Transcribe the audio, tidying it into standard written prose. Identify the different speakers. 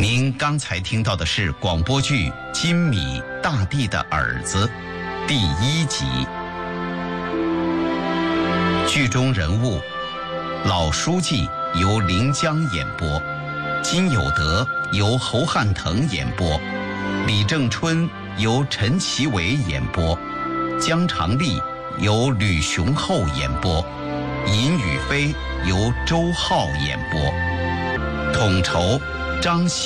Speaker 1: 您刚才听到的是广播剧《金米大地的儿子》第1集。剧中人物：老书记由临江演播，金有德由侯汉腾演播，李正春由陈其伟演播，江长丽由吕雄厚演播，尹宇飞由周浩演播，统筹张